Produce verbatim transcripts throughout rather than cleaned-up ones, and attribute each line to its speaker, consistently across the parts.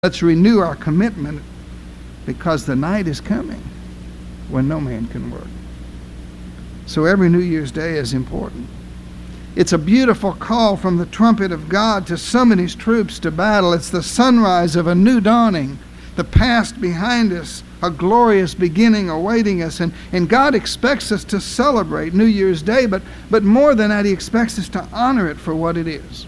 Speaker 1: Let's renew our commitment, because the night is coming when no man can work. So every New Year's Day is important. It's a beautiful call from the trumpet of God to summon His troops to battle. It's the sunrise of a new dawning, the past behind us, a glorious beginning awaiting us. And, and God expects us to celebrate New Year's Day, but, but more than that, He expects us to honor it for what it is.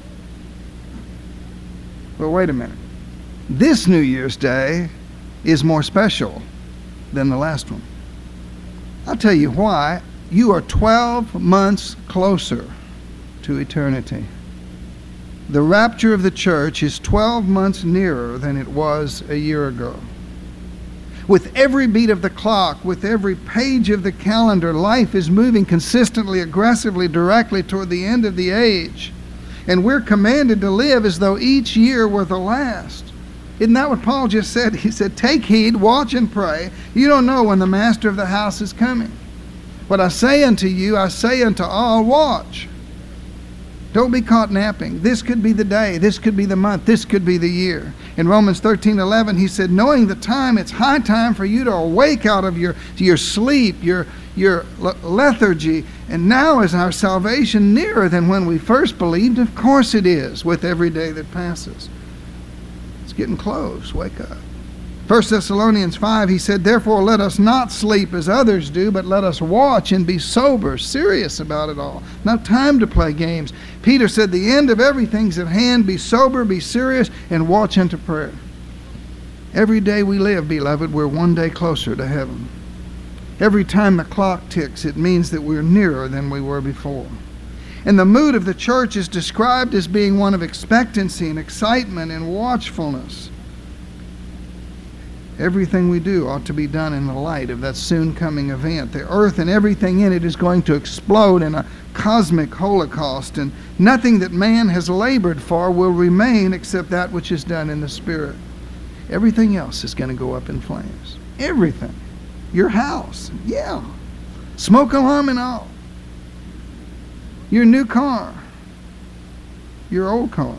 Speaker 1: Well, wait a minute. This New Year's Day is more special than the last one. I'll tell you why. You are twelve months closer to eternity. The rapture of the church is twelve months nearer than it was a year ago. With every beat of the clock, with every page of the calendar, life is moving consistently, aggressively, directly toward the end of the age. And we're commanded to live as though each year were the last. Isn't that what Paul just said? He said, take heed, watch and pray. You don't know when the master of the house is coming. What I say unto you, I say unto all, watch. Don't be caught napping. This could be the day. This could be the month. This could be the year. In Romans thirteen eleven, he said, knowing the time, it's high time for you to awake out of your, your sleep, your, your lethargy. And now is our salvation nearer than when we first believed? Of course it is, with every day that passes. It's getting close. Wake up. First Thessalonians five, he said, therefore let us not sleep as others do, but let us watch and be sober, serious about it all. No time to play games. Peter said, the end of everything's at hand. Be sober, be serious, and watch unto prayer. Every day we live, beloved, we're one day closer to heaven. Every time the clock ticks, it means that we're nearer than we were before. And the mood of the church is described as being one of expectancy and excitement and watchfulness. Everything we do ought to be done in the light of that soon coming event. The earth and everything in it is going to explode in a cosmic holocaust, and nothing that man has labored for will remain except that which is done in the Spirit. Everything else is going to go up in flames. Everything. Your house, yeah. Smoke alarm and all. Your new car. Your old car.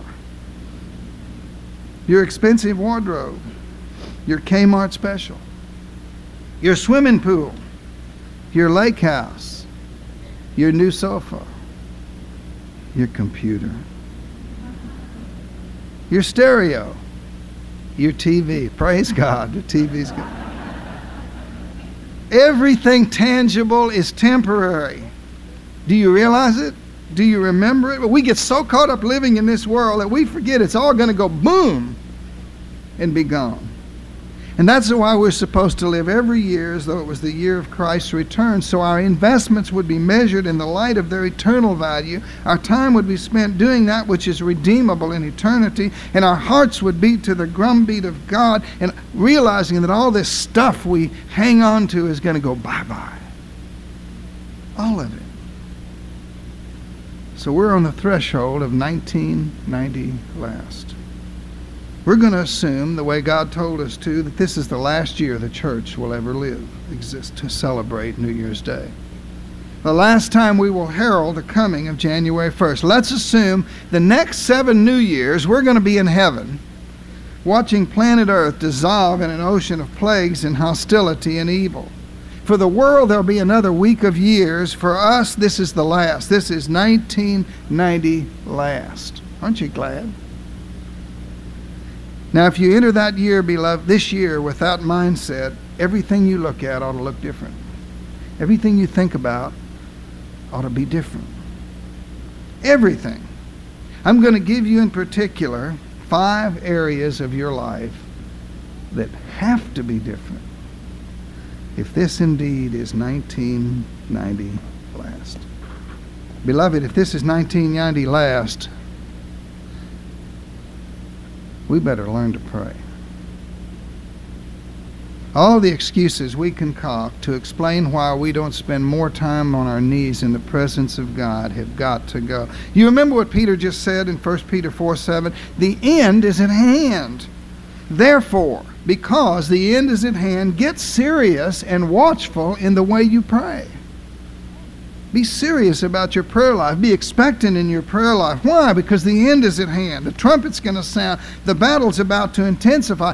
Speaker 1: Your expensive wardrobe. Your Kmart special, your swimming pool, your lake house, your new sofa, your computer, your stereo, your T V. Praise God, the T V's good. Everything tangible is temporary. Do you realize it? Do you remember it? But we get so caught up living in this world that we forget it's all going to go boom and be gone. And that's why we're supposed to live every year as though it was the year of Christ's return, so our investments would be measured in the light of their eternal value. Our time would be spent doing that which is redeemable in eternity, and our hearts would beat to the drumbeat of God, and realizing that all this stuff we hang on to is going to go bye-bye. All of it. So we're on the threshold of nineteen ninety last. We're going to assume, the way God told us to, that this is the last year the church will ever live, exist, to celebrate New Year's Day. The last time we will herald the coming of January first. Let's assume the next seven New Years we're going to be in heaven, watching planet Earth dissolve in an ocean of plagues and hostility and evil. For the world, there'll be another week of years. For us, this is the last. This is nineteen ninety last. Aren't you glad? Now, if you enter that year, beloved, this year with that mindset, everything you look at ought to look different. Everything you think about ought to be different. Everything. I'm going to give you in particular five areas of your life that have to be different if this indeed is nineteen ninety last. Beloved, if this is nineteen ninety last, we better learn to pray. All the excuses we concoct to explain why we don't spend more time on our knees in the presence of God have got to go. You remember what Peter just said in First Peter four seven? The end is at hand. Therefore, because the end is at hand, get serious and watchful in the way you pray. Be serious about your prayer life. Be expectant in your prayer life. Why? Because the end is at hand. The trumpet's going to sound. The battle's about to intensify.